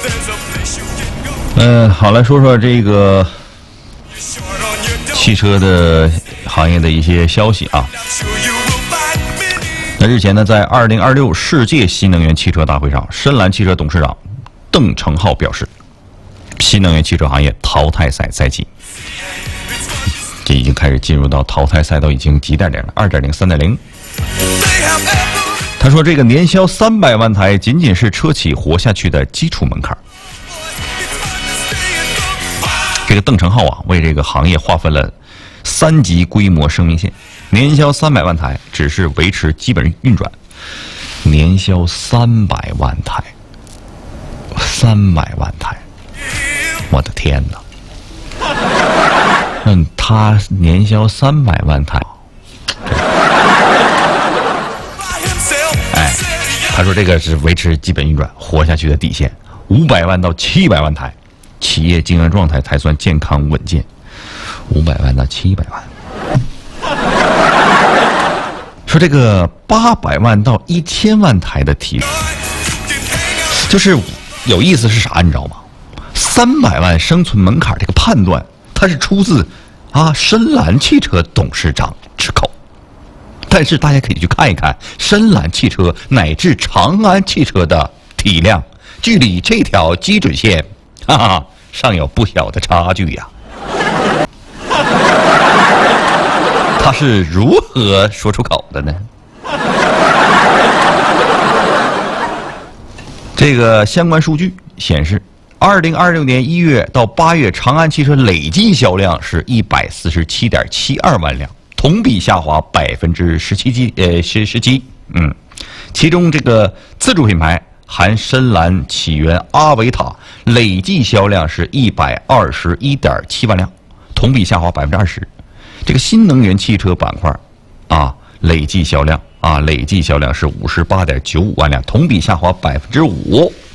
好，来说说这个汽车的行业的一些消息啊。那日前呢，在2026世界新能源汽车大会上，深蓝汽车董事长邓成浩表示，新能源汽车行业淘汰赛在即。这已经开始进入到淘汰赛，都已经几点了？2.0、3.0。他说，这个年销300万台仅仅是车企活下去的基础门槛。这个邓成浩啊，为这个行业划分了3级规模生命线，年销300万台只是维持基本运转，年销300万台，300万台，我的天哪！他年销300万台，哎，他说这个是维持基本运转、活下去的底线，500万到700万台，企业经营状态才算健康稳健。500万到700万，说这个800万到1000万台的体量，就是有意思是啥，你知道吗？300万生存门槛这个判断，它是出自深蓝汽车董事长之口，但是大家可以去看一看深蓝汽车乃至长安汽车的体量，距离这条基准线，尚有不小的差距呀。他是如何说出口的呢？这个相关数据显示，2026年1月到8月，长安汽车累计销量是147.72万辆，同比下滑17%。其中这个自主品牌含深蓝、启源、阿维塔累计销量是121.7万辆，同比下滑20%。这个新能源汽车板块累计销量是58.95万辆，同比下滑5%。